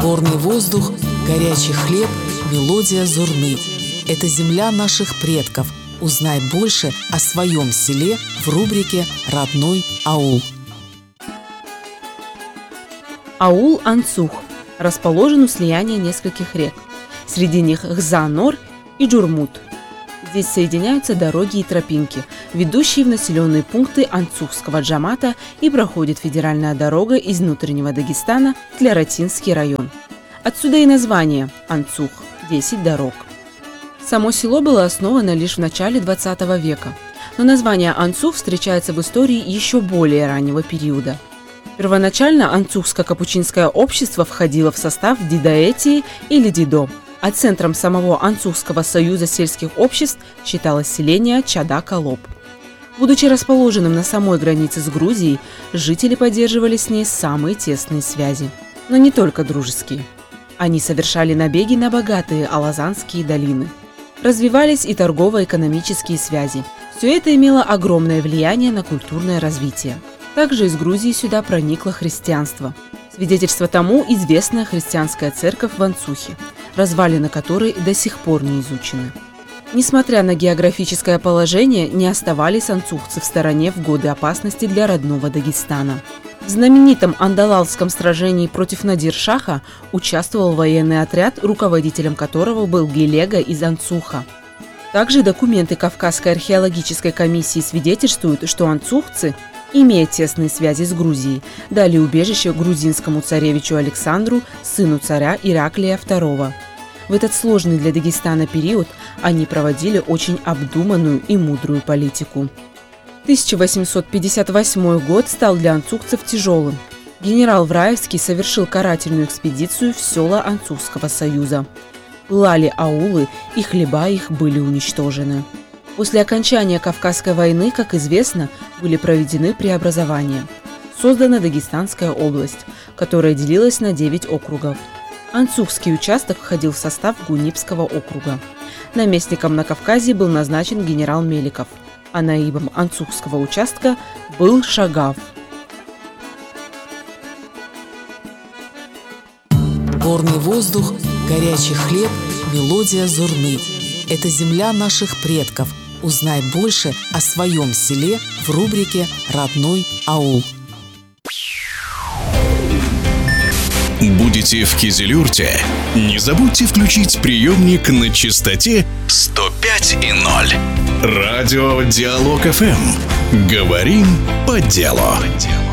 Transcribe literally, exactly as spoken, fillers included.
Горный воздух, горячий хлеб, мелодия зурны. Это земля наших предков. Узнай больше о своем селе в рубрике «Родной аул». Аул Анцух расположен у слияния нескольких рек. Среди них Гза-Нор и Джурмут. Здесь соединяются дороги и тропинки, ведущие в населенные пункты Анцухского джамата, и проходит федеральная дорога из внутреннего Дагестана в Тляратинский район. Отсюда и название Анцух – десять дорог. Само село было основано лишь в начале двадцатого века, но название Анцух встречается в истории еще более раннего периода. Первоначально Анцухско-капучинское общество входило в состав Дидаэтии или Дидо, а центром самого Анцухского союза сельских обществ считалось селение Чада-Колоб. Будучи расположенным на самой границе с Грузией, жители поддерживали с ней самые тесные связи, но не только дружеские. Они совершали набеги на богатые алазанские долины. Развивались и торгово-экономические связи. Все это имело огромное влияние на культурное развитие. Также из Грузии сюда проникло христианство. Свидетельство тому – известная христианская церковь в Анцухе, развалины которой до сих пор не изучены. Несмотря на географическое положение, не оставались анцухцы в стороне в годы опасности для родного Дагестана. В знаменитом Андалалском сражении против Надир-Шаха участвовал военный отряд, руководителем которого был Гелега из Анцуха. Также документы Кавказской археологической комиссии свидетельствуют, что анцухцы, имея тесные связи с Грузией, дали убежище грузинскому царевичу Александру, сыну царя Ираклия второго. В этот сложный для Дагестана период они проводили очень обдуманную и мудрую политику. тысяча восемьсот пятьдесят восьмой год стал для анцухцев тяжелым. Генерал Враевский совершил карательную экспедицию в села Анцухского союза. Пылали аулы, и хлеба их были уничтожены. После окончания Кавказской войны, как известно, были проведены преобразования. Создана Дагестанская область, которая делилась на девять округов. Анцухский участок входил в состав Гунипского округа. Наместником на Кавказе был назначен генерал Меликов, а наибом Анцухского участка был Шагав. Горный воздух, горячий хлеб, мелодия зурны. Это земля наших предков. Узнай больше о своем селе в рубрике «Родной аул». Будете в Кизилюрте? Не забудьте включить приемник на частоте сто пять и ноль. Радио Диалог эф эм. Говорим по делу.